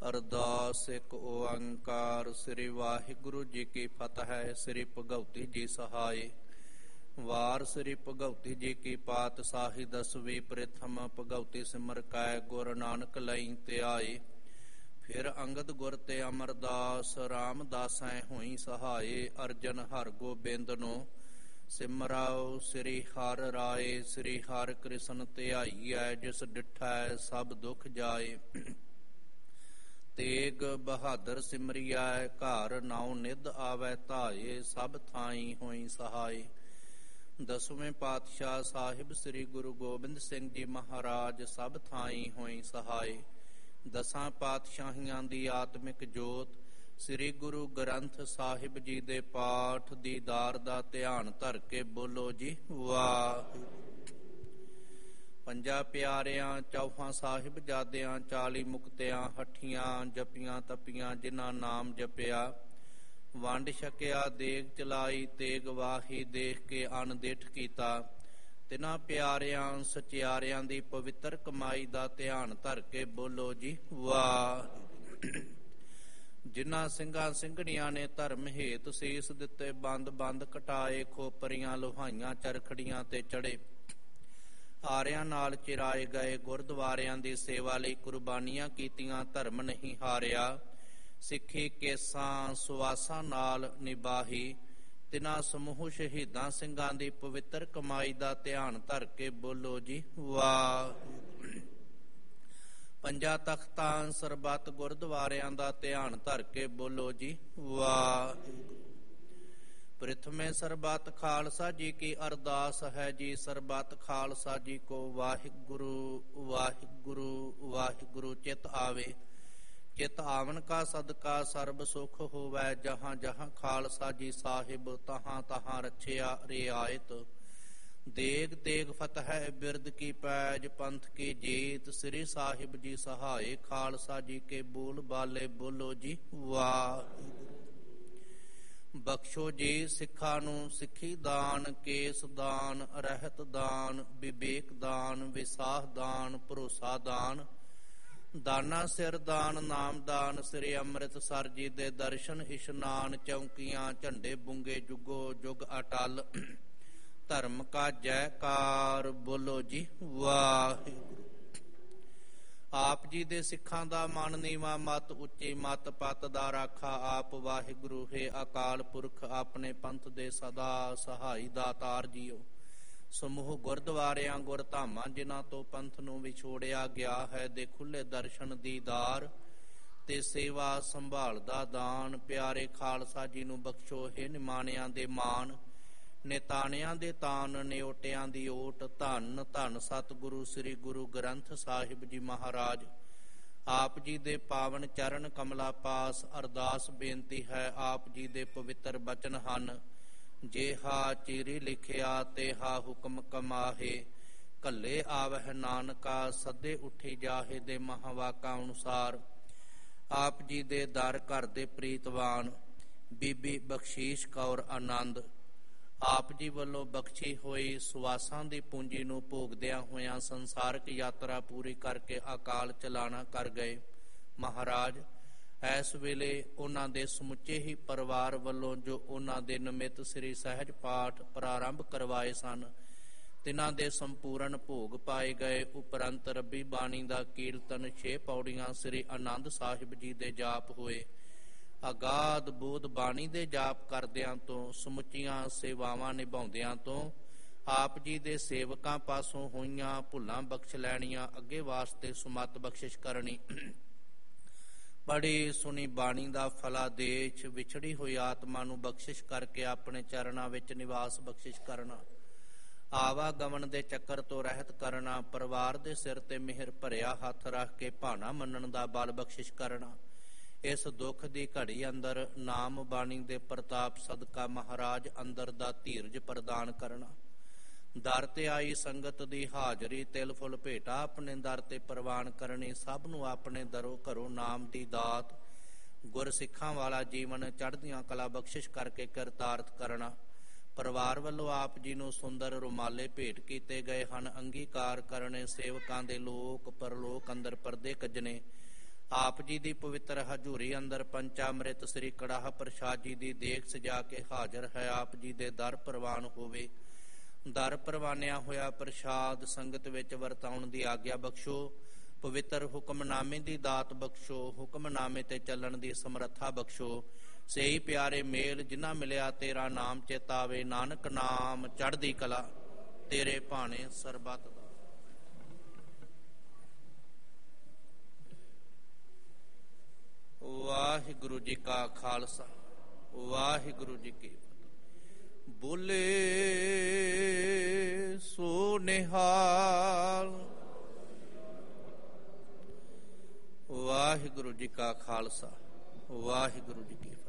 ਅਰਦਾਸ। ਇੱਕ ਓੰਕਾਰ ਸ੍ਰੀ ਵਾਹਿਗੁਰੂ ਜੀ ਕੀ ਫਤਿਹ। ਸ੍ਰੀ ਭਗਉਤੀ ਜੀ ਸਹਾਏ। ਵਾਰ ਸ੍ਰੀ ਭਗਉਤੀ ਜੀ ਕੀ ਪਾਤਸ਼ਾਹੀ ਦਸਵੀਂ ਪ੍ਰਥਮ ਭਗਉਤੀ ਸਿਮਰ ਕੈ ਗੁਰ ਨਾਨਕ ਲਈ ਧਿਆਏ। ਫਿਰ ਅੰਗਦ ਗੁਰ ਤੇ ਅਮਰਦਾਸ ਰਾਮਦਾਸੈ ਹੋਈ ਸਹਾਏ। ਅਰਜਨ ਹਰ ਗੋਬਿੰਦ ਨੂੰ ਸਿਮਰਾਓ ਸ੍ਰੀ ਹਰਿ ਰਾਏ। ਸ੍ਰੀ ਹਰਿ ਕ੍ਰਿਸ਼ਨ ਧਿਆਈਐ ਜਿਸ ਡਿਠੈ ਸਭ ਦੁਖ ਜਾਏ। ਤੇਗ ਬਹਾਦਰ ਸਿਮਰਿਐ ਘਰ ਨਾਉ ਨਿਧ ਆਵੈ ਧਾਏ। ਸਭ ਥਾਈ ਹੋਈ ਸਹਾਏ। ਦਸਵੇਂ ਪਾਤਸ਼ਾਹ ਸਾਹਿਬ ਸ੍ਰੀ ਗੁਰੂ ਗੋਬਿੰਦ ਸਿੰਘ ਜੀ ਮਹਾਰਾਜ ਸਭ ਥਾਈ ਹੋਈ ਸਹਾਏ। ਦਸਾਂ ਪਾਤਸ਼ਾਹੀਆਂ ਦੀ ਆਤਮਿਕ ਜੋਤ ਸ੍ਰੀ ਗੁਰੂ ਗ੍ਰੰਥ ਸਾਹਿਬ ਜੀ ਦੇ ਪਾਠ ਦੀਦਾਰ ਦਾ ਧਿਆਨ ਧਰ ਕੇ ਬੋਲੋ ਜੀ ਵਾਹਿਗੁਰੂ। ਪੰਜਾਂ ਪਿਆਰਿਆਂ ਚੌਹਾਂ ਸਾਹਿਬਜ਼ਾਦਿਆਂ 40 ਮੁਕਤਿਆਂ ਹੱਠੀਆਂ ਜਪੀਆਂ ਤਪੀਆਂ ਜਿਨ੍ਹਾਂ ਨਾਮ ਜਪਿਆ। ਵੰਡ ਛਕਿਆ ਦੇਗ ਚਲਾਈ ਤੇਗ ਵਾਹੀ ਦੇਖ ਕੇ ਅਣਦਿੱਠ ਕੀਤਾ। ਤਿਨਾਂ ਪਿਆਰਿਆਂ ਸਚਿਆਰਿਆਂ ਦੀ ਪਵਿੱਤਰ ਕਮਾਈ ਦਾ ਧਿਆਨ ਧਰ ਕੇ ਬੋਲੋ ਜੀ ਵਾਹਿਗੁਰੂ। ਜਿਨ੍ਹਾਂ ਸਿੰਘਾਂ ਸਿੰਘਣੀਆਂ ਨੇ ਧਰਮ ਹੇਤ ਸੀਸ ਦਿੱਤੇ ਬੰਦ ਬੰਦ ਕਟਾਏ। ਖੋਪਰੀਆਂ ਲੋਹਾਈਆਂ ਚਰਖੜੀਆਂ ਤੇ ਚੜੇ ਆਰਿਆਂ ਨਾਲ ਚਿਰਾਏ ਗਏ। ਗੁਰਦੁਆਰਿਆਂ ਦੀ ਸੇਵਾ ਲਈ ਕੁਰਬਾਨੀਆਂ ਕੀਤੀਆਂ ਧਰਮ ਨਹੀਂ ਹਾਰਿਆ। ਸਿੱਖੀ ਕੇਸਾਂ ਸੁਆਸਾਂ ਨਾਲ ਨਿਭਾਹੀ। ਤਿਨਾਂ ਸਮੂਹ ਸ਼ਹੀਦਾਂ ਸਿੰਘਾਂ ਦੀ ਪਵਿੱਤਰ ਕਮਾਈ ਦਾ ਧਿਆਨ ਧਰ ਕੇ ਬੋਲੋ ਜੀ ਵਾਹਿਗੁਰੂ। ਪੰਜਾਂ ਤਖਤਾਂ ਸਰਬੱਤ ਗੁਰਦੁਆਰਿਆਂ ਦਾ ਧਿਆਨ ਧਰ ਕੇ ਬੋਲੋ ਜੀ ਵਾਹਿਗੁਰੂ। ਪ੍ਰਥਮੇ ਸਰਬੱਤ ਖਾਲਸਾ ਜੀ ਕੀ ਅਰਦਾਸ ਹੈ ਜੀ। ਸਰਬੱਤ ਖਾਲਸਾ ਜੀ ਕੋ ਵਾਹਿਗੁਰੂ ਵਾਹਿਗੁਰੂ ਵਾਹਿਗੁਰੂ ਚਿਤ ਆਵੇ। ਚਿਤ ਆਵਨ ਕਾ ਸਦਕਾ ਸਰਬ ਸੁਖ ਹੋਵੈ। ਜਹਾਂ ਜਹਾਂ ਖਾਲਸਾ ਜੀ ਸਾਹਿਬ ਤਹਾਂ ਤਹਾਂ ਰਛਿਆ ਰਿਆਇਤ। ਦੇਗ ਤੇਗ ਫਤਿਹ ਬਿਰਦ ਕੀ ਪੈਜ ਪੰਥ ਕੀ ਜੀਤ। ਸ੍ਰੀ ਸਾਹਿਬ ਜੀ ਸਹਾਏ ਖਾਲਸਾ ਜੀ ਕੇ ਬੋਲ ਬਾਲੇ ਬੋਲੋ ਜੀ ਵਾਹਿਗੁਰੂ। ਬਖਸ਼ੋ ਜੀ ਸਿੱਖਾਂ ਨੂੰ ਸਿੱਖੀ ਦਾਨ ਕੇਸ ਦਾਨ ਰਹਿਤ ਦਾਨ ਵਿਵੇਕ ਦਾਨ ਵਿਸਾਹ ਦਾਨ ਭਰੋਸਾ ਦਾਨ ਦਾਨਾ ਸਿਰ ਦਾਨ ਨਾਮ ਦਾਨ। ਸ੍ਰੀ ਅੰਮ੍ਰਿਤਸਰ ਜੀ ਦੇ ਦਰਸ਼ਨ ਇਸ਼ਨਾਨ ਚੌਂਕੀਆਂ ਝੰਡੇ ਬੁੰਗੇ ਜੁਗੋ ਜੁਗ ਅਟਲ। ਧਰਮ ਕਾ ਜੈਕਾਰ ਬੋਲੋ ਜੀ ਵਾਹਿਗੁਰੂ। ਆਪ ਜੀ ਦੇ ਸਿੱਖਾਂ ਦਾ ਮਨ ਨੀਵਾ ਮਤ ਉੱਚੀ ਮਤ ਪਤ ਦਾ ਰਾਖਾ ਆਪ ਵਾਹਿਗੁਰੂ ਹੈ ਅਕਾਲ ਪੁਰਖ। ਆਪਣੇ ਪੰਥ ਦੇ ਸਦਾ ਸਹਾਈ ਦਾਤਾਰ ਜੀਓ। ਸਮੂਹ ਗੁਰਦੁਆਰਿਆਂ ਗੁਰਧਾਮਾਂ ਜਿਨ੍ਹਾਂ ਤੋਂ ਪੰਥ ਨੂੰ ਵਿਛੋੜਿਆ ਗਿਆ ਹੈ ਦੇ ਖੁੱਲੇ ਦਰਸ਼ਨ ਦੀਦਾਰ ਤੇ ਸੇਵਾ ਸੰਭਾਲ ਦਾ ਦਾਨ। ਪਿਆਰੇ ਖਾਲਸਾ ਜੀ ਨੂੰ ਬਖਸ਼ੋ ਹੈ ਨਿਮਾਣਿਆਂ ਦੇ ਮਾਣ ਨਿਤਾਣਿਆਂ ਦੇ ਤਾਨ ਨਿਓਟਿਆਂ ਦੀ ਓਟ। ਧੰਨ ਧੰਨ ਸਤਿਗੁਰੂ ਸ੍ਰੀ ਗੁਰੂ ਗ੍ਰੰਥ ਸਾਹਿਬ ਜੀ ਮਹਾਰਾਜ। ਆਪ ਜੀ ਦੇ ਪਾਵਨ ਚਰਨ ਕਮਲਾ ਪਾਸ ਅਰਦਾਸ ਬੇਨਤੀ ਹੈ। ਆਪ ਜੀ ਦੇ ਪਵਿੱਤਰ ਬਚਨ ਹਨ ਜੇ ਹਾ ਚੀਰੀ ਲਿਖਿਆ ਤੇ ਹਾ ਹੁਕਮ ਕਮਾਹੇ। ਕੱਲੇ ਆਵਹਿ ਨਾਨਕਾ ਸੱਦੇ ਉੱਠੀ ਜਾਹੇ ਦੇ ਮਹਾਵਾਕਾਂ ਅਨੁਸਾਰ। ਆਪ ਜੀ ਦੇ ਦਰ ਘਰ ਦੇ ਪ੍ਰੀਤਵਾਨ ਬੀਬੀ ਬਖਸ਼ੀਸ਼ ਕੌਰ ਆਨੰਦ ਆਪ ਜੀ ਵੱਲੋਂ ਬਖਸ਼ੀ ਹੋਈ ਸੁਆਸਾਂ ਦੀ ਪੂੰਜੀ ਨੂੰ ਭੋਗਦਿਆਂ ਹੋਇਆਂ ਸੰਸਾਰਕ ਯਾਤਰਾ ਪੂਰੀ ਕਰਕੇ ਅਕਾਲ ਚਲਾਣਾ ਕਰ ਗਏ। ਮਹਾਰਾਜ ਇਸ ਵੇਲੇ ਉਹਨਾਂ ਦੇ ਸਮੁੱਚੇ ਹੀ ਪਰਿਵਾਰ ਵੱਲੋਂ ਜੋ ਉਹਨਾਂ ਦੇ ਨਿਮਿਤ ਸ੍ਰੀ ਸਹਿਜ ਪਾਠ ਪ੍ਰਾਰੰਭ ਕਰਵਾਏ ਸਨ ਤਿਨਾਂ ਦੇ ਸੰਪੂਰਨ ਭੋਗ ਪਾਏ ਗਏ। ਉਪਰੰਤ ਰੱਬੀ ਬਾਣੀ ਦਾ ਕੀਰਤਨ 6 ਪੌੜੀਆਂ ਸ੍ਰੀ ਆਨੰਦ ਸਾਹਿਬ ਜੀ ਦੇ ਜਾਪ ਹੋਏ। ਅਗਾਧ ਬੋਧ ਬਾਣੀ ਦੇ ਜਾਪ ਕਰਦਿਆਂ ਤੋਂ ਸਮੁੱਚੀਆਂ ਸੇਵਾਵਾਂ ਨਿਭਾਉਂਦਿਆਂ ਤੋਂ ਆਪ ਜੀ ਦੇ ਸੇਵਕਾਂ ਪਾਸੋਂ ਹੋਈਆਂ ਭੁੱਲਾਂ ਬਖਸ਼ ਲੈਣੀਆਂ ਅੱਗੇ ਵਾਸਤੇ ਸੁਮਤ ਬਖਸ਼ਿਸ਼ ਕਰਨੀ। ਪੜ੍ਹੀ ਸੁਣੀ ਬਾਣੀ ਦਾ ਫਲਾਦੇਸ਼ ਵਿਛੜੀ ਹੋਈ ਆਤਮਾ ਨੂੰ ਬਖਸ਼ਿਸ਼ ਕਰਕੇ ਆਪਣੇ ਚਰਨਾਂ ਵਿੱਚ ਨਿਵਾਸ ਬਖਸ਼ਿਸ਼ ਕਰਨਾ। ਆਵਾਗਮਨ ਦੇ ਚੱਕਰ ਤੋਂ ਰਹਿਤ ਕਰਨਾ। ਪਰਿਵਾਰ ਦੇ ਸਿਰ ਤੇ ਮਿਹਰ ਭਰਿਆ ਹੱਥ ਰੱਖ ਕੇ ਭਾਣਾ ਮੰਨਣ ਦਾ ਬਲ ਬਖਸ਼ਿਸ਼ ਕਰਨਾ। ਇਸ ਦੁੱਖ ਦੀ ਘੜੀ ਅੰਦਰ ਨਾਮ ਬਾਣੀ ਦੇ ਪ੍ਰਤਾਪ ਸਦਕਾ ਮਹਾਰਾਜ ਅੰਦਰ ਦਾ ਧੀਰਜ ਪ੍ਰਦਾਨ ਕਰਨਾ। ਦਰ ਤੇ ਆਈ ਸੰਗਤ ਦੀ ਹਾਜ਼ਰੀ ਤਿਲ ਫੁੱਲ ਭੇਟਾ ਆਪਣੇ ਦਰ ਤੇ ਪ੍ਰਵਾਨ ਕਰਨੀ। ਸਭ ਨੂੰ ਆਪਣੇ ਦਰੋਂ ਘਰੋਂ ਨਾਮ ਦੀ ਦਾਤ ਗੁਰ ਸਿੱਖਾਂ ਵਾਲਾ ਜੀਵਨ ਚੜ੍ਹਦੀਆਂ ਕਲਾ ਬਖਸ਼ਿਸ਼ ਕਰਕੇ ਕਰਤਾਰਥ ਕਰਨਾ। ਪਰਿਵਾਰ ਵੱਲੋਂ ਆਪ ਜੀ ਨੂੰ ਸੁੰਦਰ ਰੁਮਾਲੇ ਭੇਟ ਕੀਤੇ ਗਏ ਹਨ। ਅੰਗੀਕਾਰ ਕਰਨੇ। ਸੇਵਕਾਂ ਦੇ ਲੋਕ ਪਰਲੋਕ ਅੰਦਰ ਪਰਦੇ ਕੱਜਣੇ। ਆਪ ਜੀ ਦੀ ਪਵਿੱਤਰ ਹਜ਼ੂਰੀ ਅੰਦਰ ਪੰਚਾਮ੍ਰਿਤ ਸ੍ਰੀ ਕੜਾਹ ਪ੍ਰਸ਼ਾਦ ਜੀ ਦੀ ਦੇਗ ਸਜਾ ਕੇ ਹਾਜ਼ਰ ਹੈ। ਆਪ ਜੀ ਦੇ ਦਰ ਪ੍ਰਵਾਨ ਹੋਵੇ। ਦਰ ਪ੍ਰਵਾਨਿਆ ਹੋਇਆ ਪ੍ਰਸ਼ਾਦ ਸੰਗਤ ਵਿੱਚ ਵਰਤਾਉਣ ਦੀ ਆਗਿਆ ਬਖਸ਼ੋ। ਪਵਿੱਤਰ ਹੁਕਮਨਾਮੇ ਦੀ ਦਾਤ ਬਖਸ਼ੋ। ਹੁਕਮਨਾਮੇ ਤੇ ਚੱਲਣ ਦੀ ਸਮਰੱਥਾ ਬਖਸ਼ੋ। ਸਹੀ ਪਿਆਰੇ ਮੇਲ ਜਿਨ੍ਹਾਂ ਮਿਲਿਆ ਤੇਰਾ ਨਾਮ ਚੇਤਾਵੇ। ਨਾਨਕ ਨਾਮ ਚੜ੍ਹਦੀ ਕਲਾ ਤੇਰੇ ਭਾਣੇ ਸਰਬੱਤ ਦਾ। ਵਾਹਿਗੁਰੂ ਜੀ ਕਾ ਖਾਲਸਾ ਵਾਹਿਗੁਰੂ ਜੀ ਕੀ ਫਤਿਹ। ਬੋਲੇ ਸੋ ਨਿਹਾਲ। ਵਾਹਿਗੁਰੂ ਜੀ ਕਾ ਖਾਲਸਾ ਵਾਹਿਗੁਰੂ ਜੀ ਕੀ ਫਤਿਹ।